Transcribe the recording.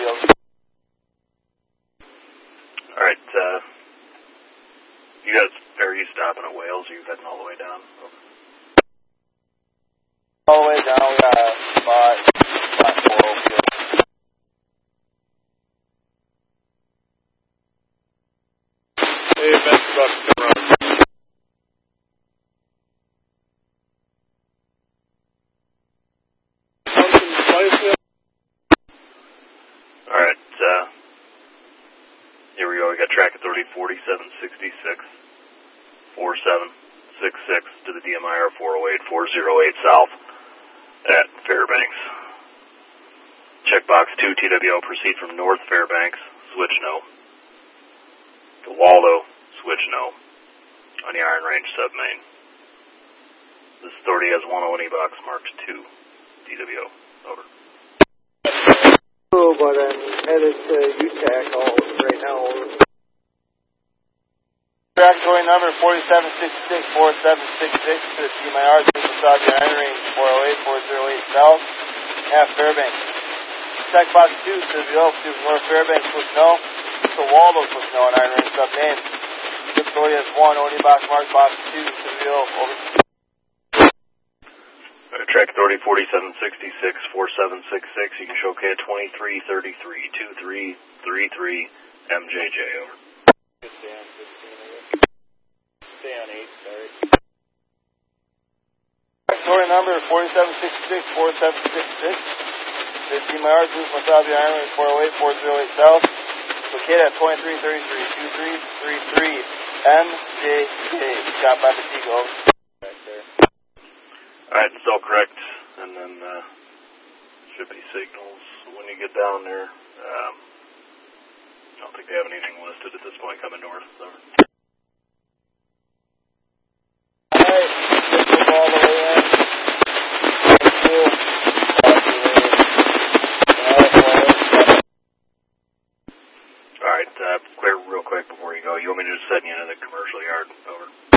over. Alright, you guys, are you stopping at Wales, or are you heading all the way down? Over. All the way down, we got spot 4 over here. Hey, Ben's about to come around. Alright, here we go. We got track authority 4766, 4766 to the DMIR 408, 408 south at Fairbanks. Checkbox 2, TWO, proceed from North Fairbanks, switch no. To Waldo, switch no. On the Iron Range sub-main. This authority has 101 box marked 2, TWO, over. But I'm headed to UTAC right now. Track authority number 4766, 4766 to the DMIR, south the Iron Range 408, 408 south at Fairbanks. Checkbox 2, TWO, proceed from North Fairbanks, switch no. To Waldo, switch no on Iron Range sub-main. This authority has 101 box marked box 2, TWO, over. Track authority 4766, 4766, you can show K at 2333, 2333, MJJ, over. Stay on 15, stay on 8, sorry. Track authority number 4766, 4766, the DMIR, from south the Iron Range 408, 408 south, located at 2333, 2333, MJJ, shot by the Seagull. Alright, it's all correct, and then should be signals when you get down there. I don't think they have anything listed at this point coming north. So. Alright, signals all the way in. Alright, clear real quick before you go. You want me to just send you into the commercial yard? Over.